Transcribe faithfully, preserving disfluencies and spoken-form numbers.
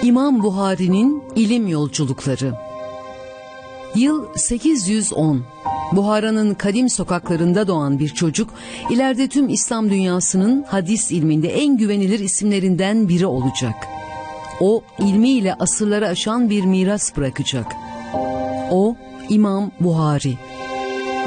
İmam Buhari'nin ilim yolculukları. Yıl sekiz yüz on. Buhara'nın kadim sokaklarında doğan bir çocuk, ileride tüm İslam dünyasının hadis ilminde en güvenilir isimlerinden biri olacak. O, ilmiyle asırları aşan bir miras bırakacak. O, İmam Buhari.